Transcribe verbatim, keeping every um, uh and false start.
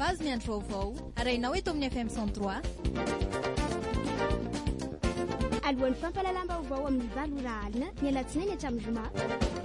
fahafazy ny andro vaovao arahinao eto amin'ny F M cent trois. Alohan'ny fampalalam-baovao amin'ny valo ora alina ny alatsinainy hatramin'ny zoma.